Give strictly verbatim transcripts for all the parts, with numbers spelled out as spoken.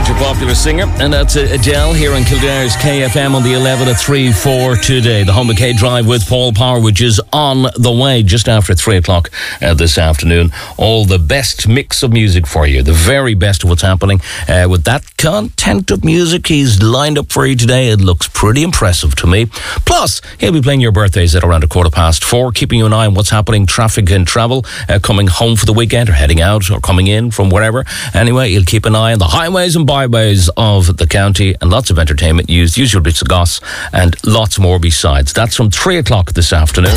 such a popular singer, and that's Adele here in Kildare's K F M on the eleven at three for today. The Humber K Drive with Paul Power, which is on the way just after three o'clock uh, this afternoon. All the best mix of music for you, the very best of what's happening uh, with that content of music he's lined up for you today. It looks pretty impressive to me. Plus, he'll be playing your birthdays at around a quarter past four, keeping you an eye on what's happening, traffic and travel, uh, coming home for the weekend or heading out or coming in from wherever. Anyway, he'll keep an eye on the highways and byways of the county and lots of entertainment news, usual bits of goss, and lots more besides. That's from three o'clock this afternoon.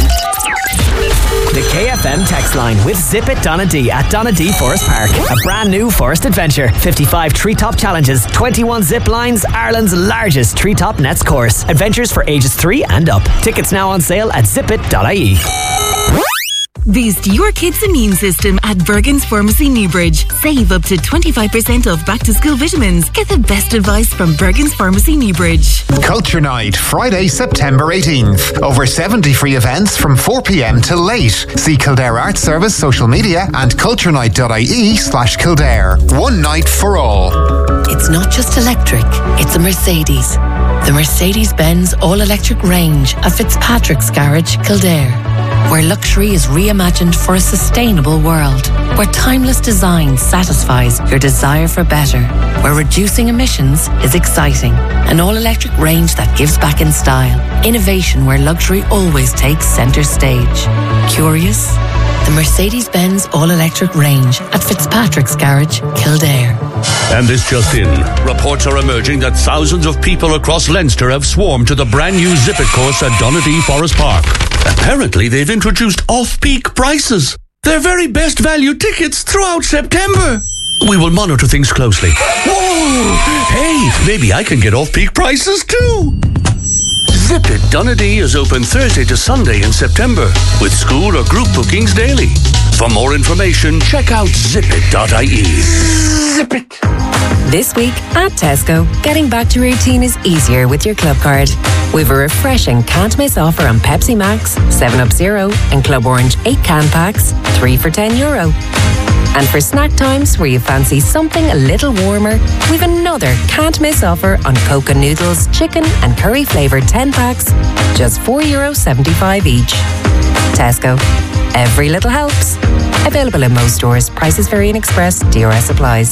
The K F M text line with Zip It Donadee at Donadee Forest Park. A brand new forest adventure. fifty-five treetop challenges, twenty-one zip lines, Ireland's largest treetop nets course. Adventures for ages three and up. Tickets now on sale at zip it dot I E. Boost your kids' immune system at Bergen's Pharmacy Newbridge. Save up to twenty-five percent off back-to-school vitamins. Get the best advice from Bergen's Pharmacy Newbridge. Culture Night, Friday, September eighteenth. Over seventy free events from four p.m. till late. See Kildare Arts Service social media and culturenight dot I E slash Kildare. One night for all. It's not just electric, it's a Mercedes. The Mercedes-Benz all-electric range at Fitzpatrick's Garage, Kildare. Where luxury is reimagined for a sustainable world. Where timeless design satisfies your desire for better. Where reducing emissions is exciting. An all-electric range that gives back in style. Innovation where luxury always takes centre stage. Curious? The Mercedes-Benz all-electric range at Fitzpatrick's Garage, Kildare. And this just in. Reports are emerging that thousands of people across Leinster have swarmed to the brand new Zip It course at Donadee Forest Park. Apparently they've introduced off-peak prices. Their very best value tickets throughout September. We will monitor things closely. Whoa! Hey, maybe I can get off-peak prices too. Zip It Donadee is open Thursday to Sunday in September with school or group bookings daily. For more information, check out zip it dot I E. Zip it. This week at Tesco, getting back to routine is easier with your club card. We've a refreshing can't miss offer on Pepsi Max, seven up Zero and Club Orange eight can packs, three for ten euro. And for snack times where you fancy something a little warmer, we've another can't miss offer on Coca noodles, chicken and curry flavoured ten packs, just four euro seventy-five each. Tesco. Every little helps. Available in most stores. Prices vary in Express. D R S applies.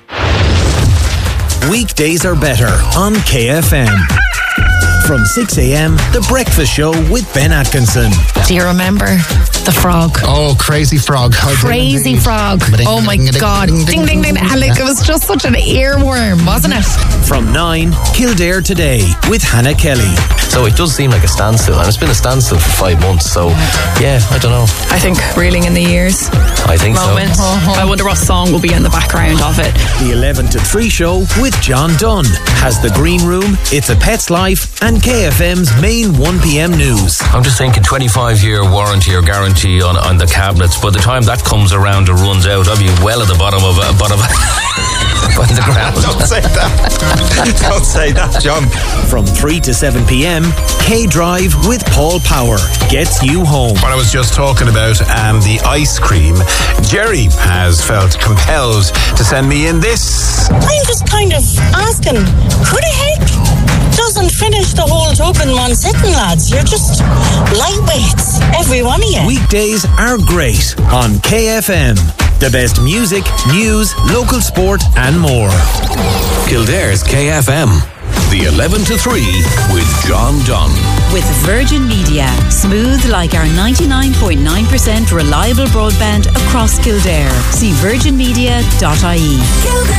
Weekdays are better on K F M. From six a.m, The Breakfast Show with Ben Atkinson. Do you remember the frog? Oh, Crazy Frog. Crazy Frog. Oh my God. Ding, ding, ding. And like, it was just such an earworm, wasn't it? From nine, Kildare Today with Hannah Kelly. So it does seem like a standstill, and it's been a standstill for five months, so yeah, I don't know. I think reeling in the years. I think moment. so. Uh-huh. I wonder what song will be in the background of it. The eleven to three show with John Dunn has The Green Room, It's a Pet's Life, and K F M's main one p.m. news. I'm just thinking twenty-five year warranty or guarantee on, on the cabinets. By the time that comes around or runs out, I'll be well at the bottom of a bottom of the ground. Don't say that. Don't say that, John. From three to seven p.m, K Drive with Paul Power gets you home. What I was just talking about, um, the ice cream. Jerry has felt compelled to send me in this. I'm just kind of asking, who the heck doesn't finish the whole tub in one sitting, lads? You're just lightweights, every one of you. Weekdays are great on K F M. The best music, news, local sport and more. Kildare's K F M. The eleven to three with John Dunn. With Virgin Media. Smooth like our ninety-nine point nine percent reliable broadband across Kildare. See virgin media dot I E.